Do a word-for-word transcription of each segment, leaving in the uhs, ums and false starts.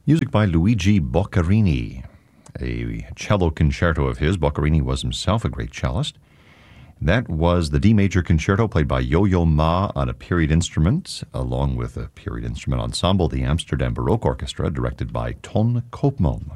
Music by Luigi Boccherini, a cello concerto of his. Boccherini was himself a great cellist. That was the D major concerto played by Yo-Yo Ma on a period instrument, along with a period instrument ensemble, the Amsterdam Baroque Orchestra, directed by Ton Koopman.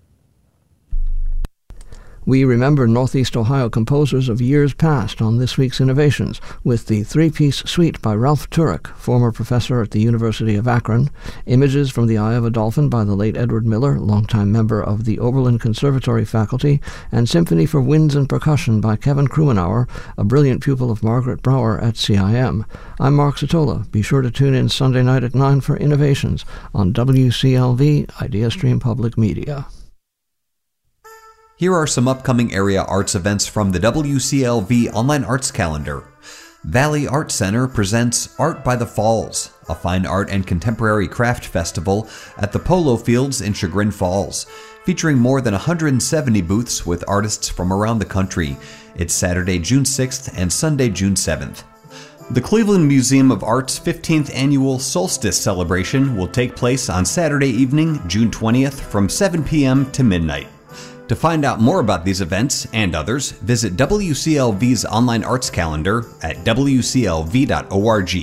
We remember Northeast Ohio composers of years past on this week's Innovations with the three-piece suite by Ralph Turek, former professor at the University of Akron, Images from the Eye of a Dolphin by the late Edward Miller, longtime member of the Oberlin Conservatory faculty, and Symphony for Winds and Percussion by Kevin Krumenauer, a brilliant pupil of Margaret Brower at C I M. I'm Mark Sotola. Be sure to tune in Sunday night at nine for Innovations on W C L V, IdeaStream Public Media. Here are some upcoming area arts events from the W C L V Online Arts Calendar. Valley Art Center presents Art by the Falls, a fine art and contemporary craft festival at the Polo Fields in Chagrin Falls, featuring more than one hundred seventy booths with artists from around the country. It's Saturday, June sixth and Sunday, June seventh. The Cleveland Museum of Art's fifteenth Annual Solstice Celebration will take place on Saturday evening, June twentieth from seven p.m. to midnight. To find out more about these events and others, visit W C L V's online arts calendar at w c l v dot org.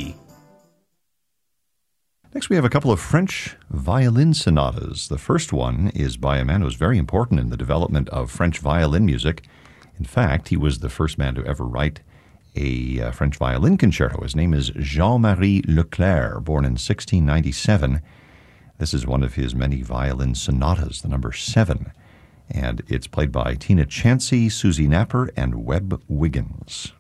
Next, we have a couple of French violin sonatas. The first one is by a man who was very important in the development of French violin music. In fact, he was the first man to ever write a uh, French violin concerto. His name is Jean-Marie Leclerc, born in sixteen ninety-seven. This is one of his many violin sonatas, the number seven. And it's played by Tina Chancey, Susie Napper, and Webb Wiggins.